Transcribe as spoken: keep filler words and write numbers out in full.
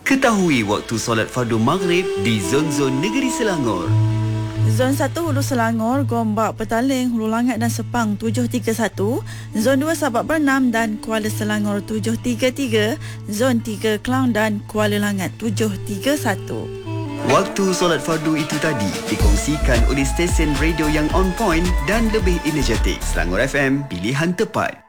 Ketahui waktu solat fardu maghrib di zon-zon negeri Selangor. Zon satu Hulu Selangor, Gombak, Petaling, Hulu Langat dan Sepang tujuh tiga satu. Zon dua Sabak Bernam dan Kuala Selangor tujuh tiga tiga. Zon tiga Klang dan Kuala Langat tujuh tiga satu. Waktu solat fardu itu tadi dikongsikan oleh stesen radio yang on point dan lebih energetik. Selangor F M, pilihan tepat.